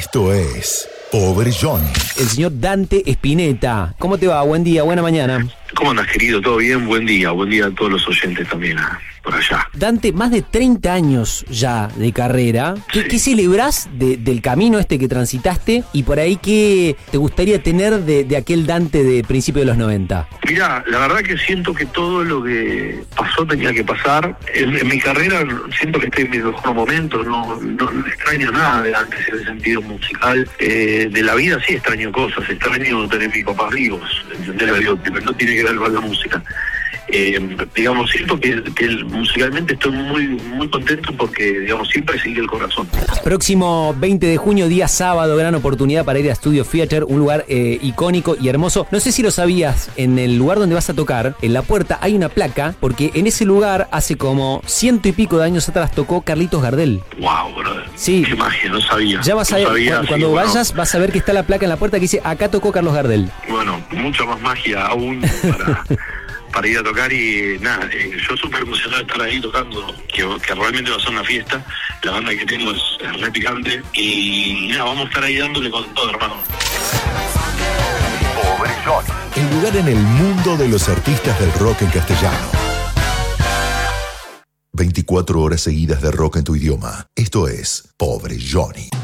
Esto es Pobre Johnny. El señor Dante Spinetta. ¿Cómo te va? Buen día, buena mañana. ¿Cómo andas, querido? ¿Todo bien? Buen día a todos los oyentes también por allá. Dante, más de 30 años ya de carrera. Sí. ¿Qué celebrás del camino este que transitaste? Y por ahí, ¿qué te gustaría tener de aquel Dante de principios de los 90? Mirá, la verdad que siento que todo lo que pasó tenía que pasar. En mi carrera siento que estoy en mi mejor momento, no extraño nada de antes en el sentido musical. De la vida sí extraño cosas, extraño tener mis papás vivos, ¿entendés? Pero no tiene que ver con la música. Digamos, siento que musicalmente estoy muy contento porque, digamos, siempre sigue el corazón. Próximo 20 de junio, día sábado, gran oportunidad para ir a Studio Theater, un lugar icónico y hermoso. No sé si lo sabías, en el lugar donde vas a tocar, en la puerta hay una placa, porque en ese lugar hace como 100 y pico de años atrás tocó Carlitos Gardel. Wow, brother. Sí. Qué magia, no sabía. Ya vas a ver, cuando sí, vayas, bueno, vas a ver que está la placa en la puerta que dice, acá tocó Carlos Gardel. Bueno, mucha más magia aún para ir a tocar y nada, yo súper emocionado de estar ahí tocando, que realmente va a ser una fiesta. La banda que tengo es re picante y nada, vamos a estar ahí dándole con todo, hermano. Pobre Johnny. El lugar en el mundo de los artistas del rock en castellano. 24 horas seguidas de rock en tu idioma. Esto es Pobre Johnny.